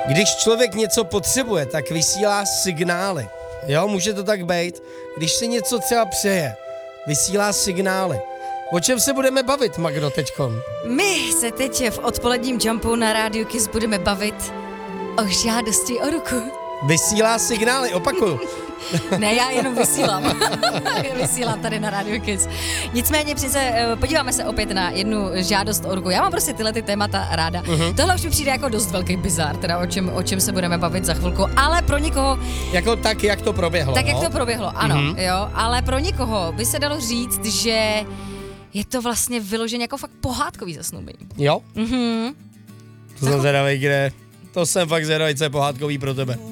Když člověk něco potřebuje, tak vysílá signály. Jo, může to tak být. Když si něco třeba přeje, vysílá signály. O čem se budeme bavit, Magdo, teďkon? My se teď v odpoledním jumpu na Rádiu Kiss budeme bavit o žádosti o ruku. Vysílá signály, opakuju. Ne, já jenom vysílám. Vysílám tady na Rádiu Kiss. Nicméně přece podíváme se opět na jednu žádost o ruku. Já mám prostě tyhle ty témata ráda. Tohle už mi přijde jako dost velký bizár, teda o čem se budeme bavit za chvilku, ale pro někoho... Jako tak, jak to proběhlo. Tak, jak to proběhlo, ano, jo, ale pro někoho by se dalo říct, že je to vlastně vyloženě jako fakt pohádkový zasnoubení. Jo? To jsem zvědavej, kde. To jsem fakt zvědavej, co je pohádkový pro tebe.